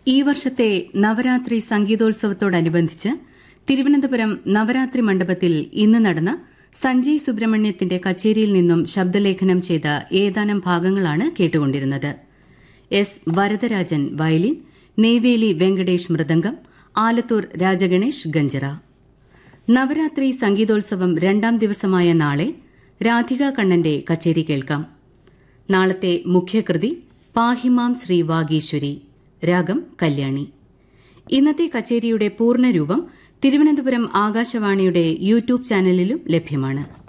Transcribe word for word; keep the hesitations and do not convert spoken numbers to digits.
ഈ വർഷത്തെ നവരാത്രി സംഗീതോത്സവത്തോടനുബന്ധിച്ച് തിരുവനന്തപുരം നവരാത്രി മണ്ഡപത്തിൽ ഇന്ന് നടന്ന സഞ്ജയ് സുബ്രഹ്മണ്യത്തിന്റെ കച്ചേരിയിൽ നിന്നും ശബ്ദലേഖനം ചെയ്ത ഏതാനും ഭാഗങ്ങളാണ് കേട്ടുകൊണ്ടിരുന്നത്. S Varadarajan violin, Neyveli Venkatesh mridangam, Alathur Rajaganesh ganjira. നവരാത്രി സംഗീതോത്സവം രണ്ടാം ദിവസമായ നാളെ രാധിക കണ്ണന്റെ കച്ചേരി കേൾക്കാം. നാളത്തെ മുഖ്യകൃതി പാഹിമാം ശ്രീ വാഗീശ്വരി, രാഗം കല്യാണി. ഇന്നത്തെ കച്ചേരിയുടെ പൂർണ്ണരൂപം തിരുവനന്തപുരം ആകാശവാണിയുടെ യൂട്യൂബ് ചാനലിലും ലഭ്യമാണ്.